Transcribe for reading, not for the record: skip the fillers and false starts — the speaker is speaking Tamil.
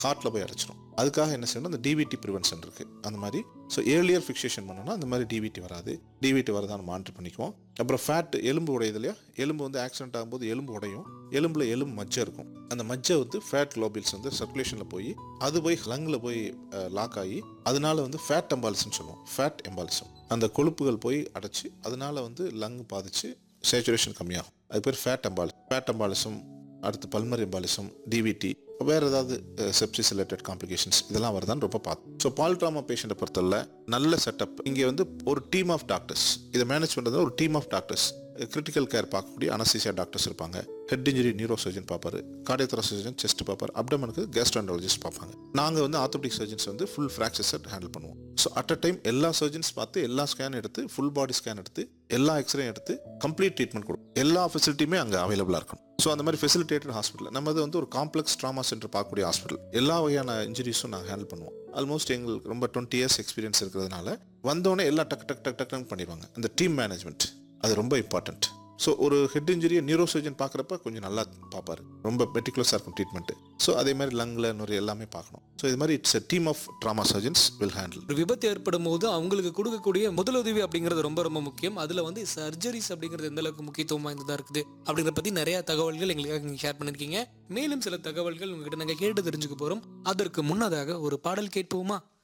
ஹார்ட்டில் போய் அடைச்சிடும். அதுக்காக என்ன செய்யணும், அந்த டிவிடி ப்ரிவென்ஷன் இருக்குது அந்த மாதிரி. ஸோ ஏர்லியர் ஃபிக்சேஷன் பண்ணோம்னா அந்த மாதிரி டிவிடி வராது. டிவிடி வரதான் மானிட்டர் பண்ணிக்குவோம். அப்புறம் ஃபேட், எலும்பு உடையுது இல்லையா, எலும்பு வந்து ஆக்சிடென்ட் ஆகும்போது எலும்பு உடையும், எலும்பு மஜ்ஜை இருக்கும். அந்த மஜ்ஜை வந்து ஃபேட் குளோபில்ஸ் வந்து சர்க்குலேஷனில் போய் அது போய் லங்கில் போய் லாக் ஆகி அதனால வந்து ஃபேட் எம்பாலிசம் சொல்லுவோம். ஃபேட் எம்பாலிசம், அந்த கொழுப்புகள் போய் அடைச்சி அதனால வந்து லங் பாதிச்சு சேச்சுரேஷன் கம்மியாகும். அது பேர் ஃபேட் எம்பாலிசம். அடுத்து பல்மரி எம்பாலிசம், டிவிடி, வேறு ஏதாவது செப்சிஸ் ரிலேட்டட் காம்ப்ளிகேஷன்ஸ் இதெல்லாம் வருதான்னு ரொம்ப பார்த்து. ஸோ பால் ட்ராமா பேஷண்ட்டை பொறுத்தவரை நல்ல செட்டப். இங்கே வந்து ஒரு டீம் ஆஃப் டாக்டர்ஸ் இதை மேனேஜ் பண்ணுறது. ஒரு team of doctors, critical care பார்க்கக்கூடிய அனஸ்தீசியா டாக்டர்ஸ் இருப்பாங்க, ஹெட் இன்ஜுரி நியூரோ சர்ஜன் பார்ப்பாரு, கார்டியோதொராசிக் சர்ஜன் செஸ்ட் பார்ப்பார், அப்டமனுக்கு கேஸ்ட்ரோஎன்டராலஜிஸ்ட் பார்ப்பாங்க. நாங்கள் வந்து ஆர்த்தோபெடிக் சர்ஜன்ஸ் வந்து ஃபுல் ஃப்ராக்சர்ஸை ஹேண்டில் பண்ணுவோம். ஸோ அட் அ டைம் எல்லா சர்ஜன்ஸ் பார்த்து எல்லா ஸ்கேன் எடுத்து ஃபுல் பாடி ஸ்கேன் எடுத்து எல்லா எக்ஸ்ரே எடுத்து கம்ப்ளீட் ட்ரீட்மெண்ட் கொடுக்கும். எல்லா ஃபெசிலிட்டியுமே அங்கே அவைலபிளாக இருக்கும். ஸோ அந்த மாதிரி ஃபெசிலிட்டேட்டட் ஹாஸ்பிட்டல். நம்ம வந்து ஒரு காம்ப்ளெக்ஸ் ட்ராமா சென்டர் பார்க்கக்கூடிய ஹாஸ்பிட்டல். எல்லா வகையான இன்ஜுரிஸும் நாங்கள் ஹேண்டில் பண்ணுவோம். ஆல்மோஸ்ட் எங்களுக்கு ரொம்ப 20 years எக்ஸ்பீரியன்ஸ் இருக்கிறதுனால வந்தோடனே எல்லாம் டக்கு பண்ணிடுவாங்க. அந்த டீம் மேனேஜ்மெண்ட் அது ரொம்ப இம்பார்ட்டன்ட். ஸோ ஒரு ஹெட் இன்ஜுரியை நியூரோ சர்ஜன் பார்க்குறப்ப கொஞ்சம் நல்லா பார்ப்பாரு, ரொம்ப மெட்டிகுலஸாக இருக்கும் ட்ரீட்மெண்ட்டு. ஸோ அதே மாதிரி லங்கில் நுரை எல்லாமே பார்க்கணும். ஸோ இது மாதிரி it's a team of drama surgeons will handle. ஒரு விபத்து ஏற்படும் போது அவங்களுக்கு கொடுக்கக்கூடிய முதலுதவி அப்படிங்கிறது ரொம்ப ரொம்ப முக்கியம். அதில் வந்து சர்ஜரிஸ் அப்படிங்கிறது எந்த அளவுக்கு முக்கியத்துவம் வாய்ந்ததாக இருக்குது அப்படிங்கிறத பற்றி நிறைய தகவல்கள் எங்களுக்காக நீங்கள் ஷேர் பண்ணியிருக்கீங்க. மேலும் சில தகவல்கள் உங்ககிட்ட நாங்கள் கேட்டு தெரிஞ்சுக்க போகிறோம். அதற்கு முன்னதாக ஒரு பாடல் கேட்போமா?